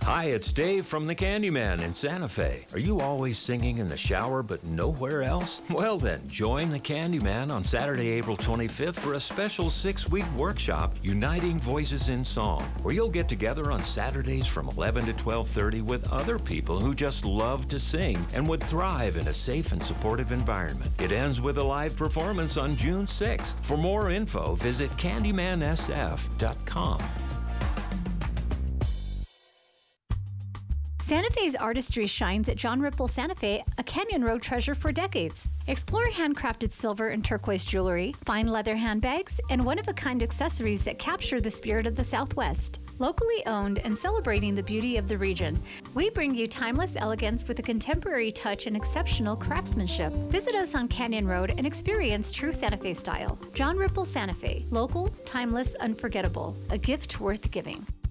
Hi, it's Dave from the Candyman in Santa Fe. Are you always singing in the shower but nowhere else? Well then, join the Candyman on Saturday, April 25th for a special 6-week workshop, Uniting Voices in Song, where you'll get together on Saturdays from 11 to 12:30 with other people who just love to sing and would thrive in a safe and supportive environment. It ends with a live performance on June 6th. For more info, visit CandymanSF.com. Santa Fe's artistry shines at John Ripple Santa Fe, a Canyon Road treasure for decades. Explore handcrafted silver and turquoise jewelry, fine leather handbags, and one-of-a-kind accessories that capture the spirit of the Southwest. Locally owned and celebrating the beauty of the region, we bring you timeless elegance with a contemporary touch and exceptional craftsmanship. Visit us on Canyon Road and experience true Santa Fe style. John Ripple Santa Fe. Local, timeless, unforgettable. A gift worth giving.